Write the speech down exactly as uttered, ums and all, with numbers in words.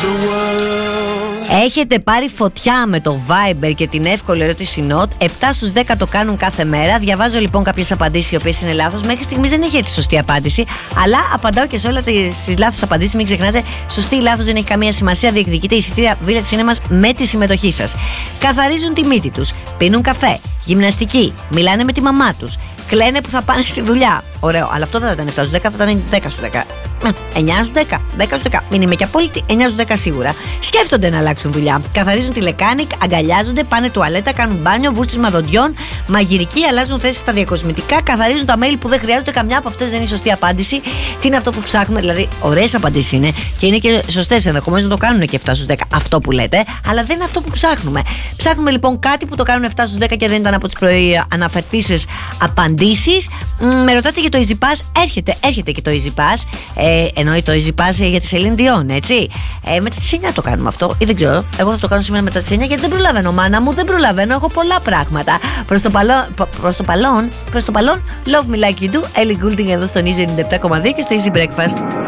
Έχετε πάρει φωτιά με το Viber και την εύκολη ερώτηση Note. επτά στους δέκα το κάνουν κάθε μέρα. Διαβάζω λοιπόν κάποιες απαντήσεις οι οποίες είναι λάθος. Μέχρι στιγμής δεν έχει έρθει σωστή απάντηση. Αλλά απαντάω και σε όλα τις λάθος απαντήσεις. Μην ξεχνάτε, σωστή ή λάθος δεν έχει καμία σημασία. Διεκδικείτε εισιτήρια Village Cinemas με τη συμμετοχή σας. Καθαρίζουν τη μύτη τους. Πίνουν καφέ. Γυμναστική. Μιλάνε με τη μαμά τους. Κλαίνε που θα πάνε στη δουλειά. Ωραίο, αλλά αυτό δεν θα ήταν επτά στους δέκα, θα ήταν δέκα στους δέκα. εννιά στους δέκα, δέκα στους δέκα. Μην είμαι και απόλυτη, εννιά στους δέκα σίγουρα. Σκέφτονται να αλλάξουν δουλειά. Καθαρίζουν τη λεκάνη, αγκαλιάζονται, πάνε τουαλέτα, κάνουν μπάνιο, βούρτσισμα δοντιών, μαγειρική, αλλάζουν θέσεις στα διακοσμητικά, καθαρίζουν τα mail που δεν χρειάζονται. Καμιά από αυτές δεν είναι η σωστή απάντηση. Τι είναι αυτό που ψάχνουμε, δηλαδή, ωραίες απαντήσεις είναι και είναι και σωστές. Ενδεχομένως να το κάνουν και επτά στους δέκα αυτό που λέτε, αλλά δεν είναι αυτό που ψάχνουμε. Ψάχνουμε λοιπόν κάτι που το κάνουν επτά στους δέκα και δεν ήταν από τις προαναφερθήσεις απαντήσεις. Με ρωτάτε για το Easy Pass, έρχεται, έρχεται και το Easy Pass. Ε, εννοεί το Easy Pass για τη Celine Dion, έτσι. Ε, μετά τις εννιά το κάνουμε αυτό, ή δεν ξέρω. Εγώ θα το κάνω σήμερα μετά τις εννιά γιατί δεν προλαβαίνω, μάνα μου, δεν προλαβαίνω. Έχω πολλά πράγματα. Προς το παλόν, προς το παλόν, προς το παλόν, Love Me Like You Do, Ellie Goulding εδώ στον Easy ενενήντα επτά κόμμα δύο και στο Easy Breakfast.